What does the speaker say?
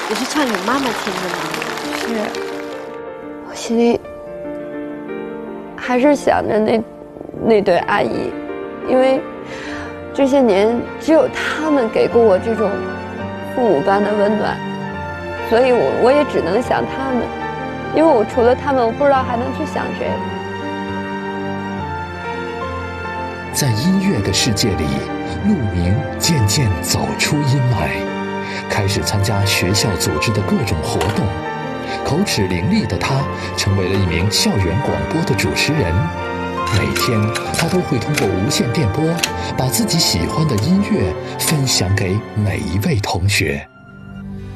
也是唱给妈妈听的吗？ 是，我心里还是想着那对阿姨，因为这些年只有他们给过我这种父母般的温暖，所以我也只能想他们，因为我除了他们，我不知道还能去想谁。 在音乐的世界里，陆明渐渐走出阴霾，开始参加学校组织的各种活动。口齿伶俐的他成为了一名校园广播的主持人。每天他都会通过无线电波把自己喜欢的音乐分享给每一位同学。